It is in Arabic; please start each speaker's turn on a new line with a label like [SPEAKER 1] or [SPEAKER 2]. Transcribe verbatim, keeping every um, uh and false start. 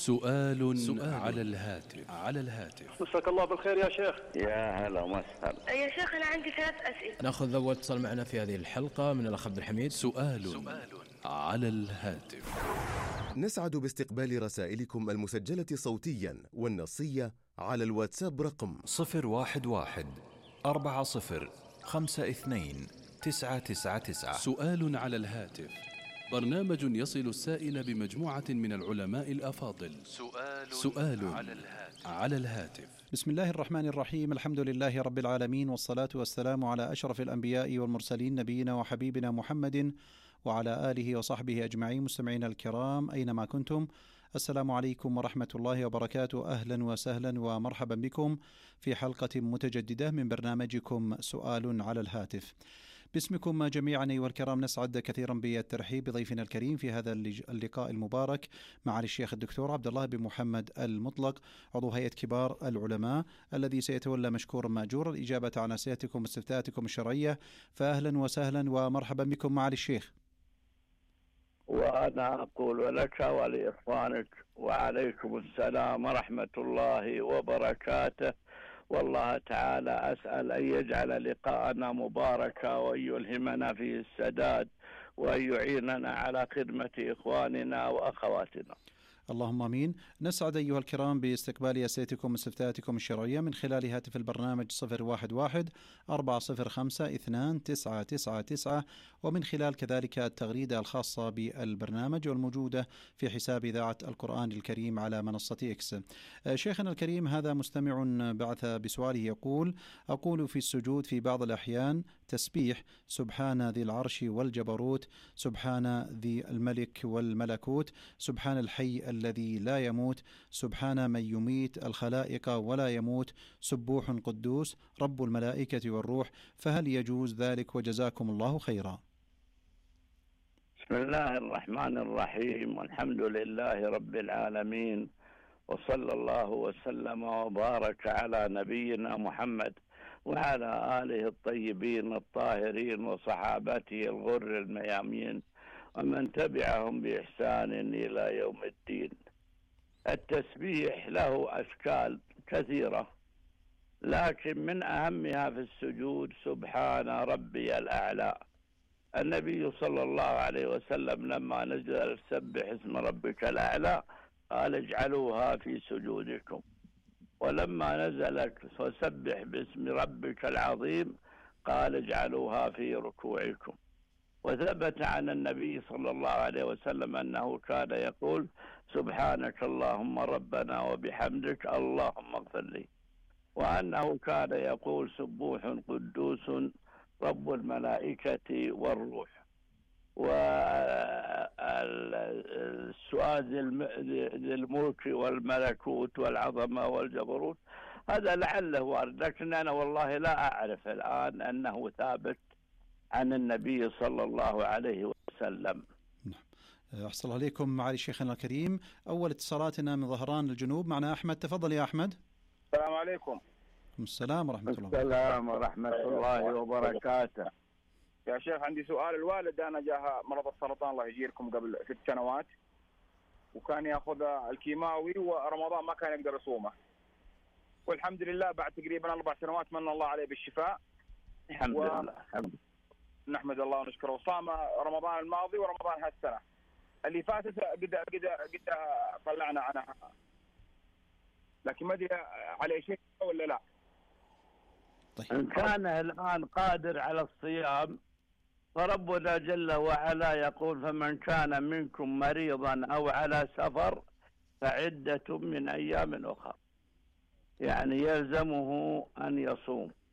[SPEAKER 1] سؤال, سؤال على الهاتف على الهاتف
[SPEAKER 2] مساك الله بالخير يا شيخ.
[SPEAKER 3] يا هلا وسهلا
[SPEAKER 4] يا شيخ أنا عندي ثلاث أسئلة.
[SPEAKER 5] نأخذ أول اتصال معنا في هذه الحلقة من الأخ عبد الحميد.
[SPEAKER 1] سؤال, سؤال على الهاتف.
[SPEAKER 6] نسعد باستقبال رسائلكم المسجلة صوتيا والنصية على الواتساب رقم
[SPEAKER 1] صفر واحد واحد أربعة صفر خمسة اثنين تسعة تسعة تسعة. سؤال على الهاتف، برنامج يصل السائل بمجموعة من العلماء الأفاضل. سؤال, سؤال على الهاتف. على الهاتف.
[SPEAKER 7] بسم الله الرحمن الرحيم، الحمد لله رب العالمين، والصلاة والسلام على أشرف الأنبياء والمرسلين، نبينا وحبيبنا محمد وعلى آله وصحبه أجمعين. مستمعين الكرام أينما كنتم، السلام عليكم ورحمة الله وبركاته. أهلا وسهلا ومرحبا بكم في حلقة متجددة من برنامجكم سؤال على الهاتف. باسمكم جميعا أيها الكرام نسعد كثيرا بالترحيب بضيفنا الكريم في هذا اللقاء المبارك معالي الشيخ الدكتور عبد الله بن محمد المطلق، عضو هيئة كبار العلماء، الذي سيتولى مشكورا مأجورا الإجابة عن أسئلتكم واستفتاءاتكم الشرعية. فأهلا وسهلا ومرحبا بكم معالي الشيخ.
[SPEAKER 3] وأنا أقول لك ولإخوانك وعليكم السلام ورحمة الله وبركاته، والله تعالى أسأل أن يجعل لقاءنا مباركا وأن يلهمنا فيه السداد وأن يعيننا على خدمة إخواننا وأخواتنا.
[SPEAKER 7] اللهم آمين. نسعد أيها الكرام باستقبال أسئلتكم واستفتاءاتكم الشرعية من خلال هاتف البرنامج صفر واحد واحد أربعة صفر خمسة اثنان تسعة تسعة تسعة، ومن خلال كذلك التغريدة الخاصة بالبرنامج والموجودة في حساب إذاعة القرآن الكريم على منصة إكس. شيخنا الكريم هذا مستمع بعث بسؤاله يقول: أقول في السجود في بعض الأحيان تسبيح سبحان ذي العرش والجبروت، سبحان ذي الملك والملكوت، سبحان الحي الذي لا يموت، سبحان من يميت الخلائق ولا يموت، سبوح قدوس رب الملائكة والروح، فهل يجوز ذلك؟ وجزاكم الله خيرا.
[SPEAKER 3] بسم الله الرحمن الرحيم، والحمد لله رب العالمين، وصلى الله وسلم وبارك على نبينا محمد وعلى آله الطيبين الطاهرين وصحابته الغر الميامين ومن تبعهم بإحسان إلى يوم الدين. التسبيح له أشكال كثيرة، لكن من أهمها في السجود سبحان ربي الأعلى. النبي صلى الله عليه وسلم لما نزل سبح اسم ربك الأعلى قال اجعلوها في سجودكم، ولما نزلت فسبح باسم ربك العظيم قال اجعلوها في ركوعكم. وثبت عن النبي صلى الله عليه وسلم أنه كان يقول سبحانك اللهم ربنا وبحمدك اللهم اغفر لي، وأنه كان يقول سبوح قدوس رب الملائكة والروح. والسؤال ذي الملك والملكوت والعظمة والجبروت هذا لعله وارد، لكن أنا والله لا أعرف الآن أنه ثابت عن النبي صلى الله عليه وسلم.
[SPEAKER 7] نعم. أحسن عليكم معالي شيخنا الكريم. أول اتصالاتنا من ظهران الجنوب، معنا أحمد. تفضل يا أحمد.
[SPEAKER 8] السلام عليكم.
[SPEAKER 7] السلام ورحمة الله.
[SPEAKER 3] السلام ورحمة الله وبركاته.
[SPEAKER 8] يا شيخ عندي سؤال. الوالد أنا جاها مرض السرطان الله يجيركم قبل ست سنوات، وكان يأخذ الكيماوي ورمضان ما كان يقدر يصومه، والحمد لله بعد تقريبا أربع سنوات من الله عليه بالشفاء.
[SPEAKER 3] الحمد
[SPEAKER 8] و...
[SPEAKER 3] لله. الحمد.
[SPEAKER 8] نحمد الله ونشكره. وصام رمضان الماضي ورمضان هالسنة اللي فاتت قد قد قد طلعنا عنها، لكن ما أدري عليه شيء ولا لا.
[SPEAKER 3] طيب. إن كان الآن قادر على الصيام فربنا جل وعلا يقول فمن كان منكم مريضا أو على سفر فعدة من أيام أخرى، يعني يلزمه أن يصوم.